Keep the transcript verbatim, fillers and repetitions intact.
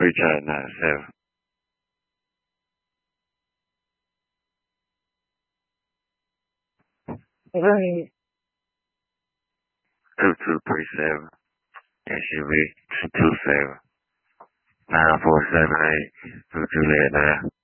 Retard nine seven. Right. Two two three seven. S U V two two seven. Nine four seven eight. Two two eight nine.